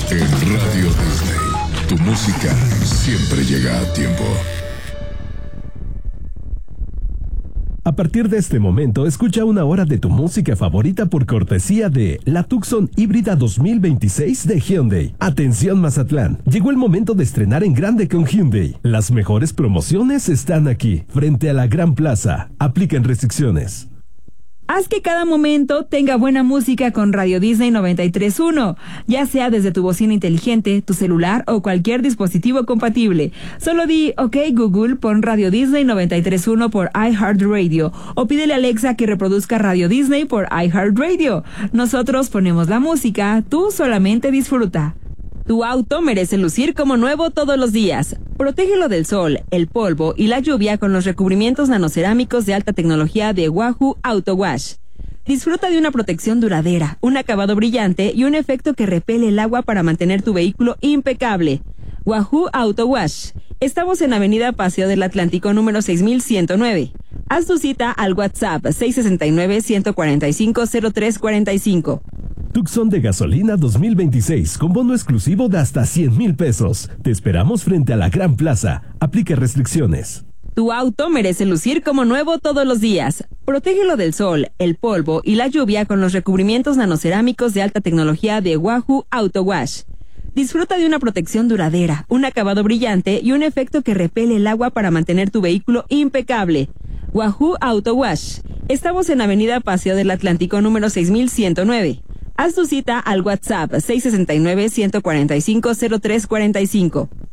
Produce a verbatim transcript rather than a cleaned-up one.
En Radio Disney, tu música siempre llega a tiempo. A partir de este momento, escucha una hora de tu música favorita por cortesía de la Tucson Híbrida dos mil veintiséis de Hyundai. Atención Mazatlán, llegó el momento de estrenar en grande con Hyundai. Las mejores promociones están aquí, frente a la Gran Plaza. Aplican restricciones. Haz que cada momento tenga buena música con Radio Disney noventa y tres punto uno, ya sea desde tu bocina inteligente, tu celular o cualquier dispositivo compatible. Solo di, ok Google, pon Radio Disney noventa y tres punto uno por iHeartRadio o pídele a Alexa que reproduzca Radio Disney por iHeartRadio. Nosotros ponemos la música, tú solamente disfruta. Tu auto merece lucir como nuevo todos los días. Protégelo del sol, el polvo y la lluvia con los recubrimientos nanocerámicos de alta tecnología de Wahoo Auto Wash. Disfruta de una protección duradera, un acabado brillante y un efecto que repele el agua para mantener tu vehículo impecable. Wahoo Auto Wash. Estamos en Avenida Paseo del Atlántico número seis mil ciento nueve. Haz tu cita al WhatsApp seis seis nueve, uno cuatro cinco, cero tres cuatro cinco. Tucson de gasolina dos mil veintiséis con bono exclusivo de hasta cien mil pesos. Te esperamos frente a la Gran Plaza. Aplica restricciones. Tu auto merece lucir como nuevo todos los días. Protégelo del sol, el polvo y la lluvia con los recubrimientos nanocerámicos de alta tecnología de Wahoo Auto Wash. Disfruta de una protección duradera, un acabado brillante y un efecto que repele el agua para mantener tu vehículo impecable. Wahoo Auto Wash. Estamos en Avenida Paseo del Atlántico número seis mil ciento nueve. Haz tu cita al WhatsApp seis seis nueve, uno cuatro cinco, cero tres cuatro cinco.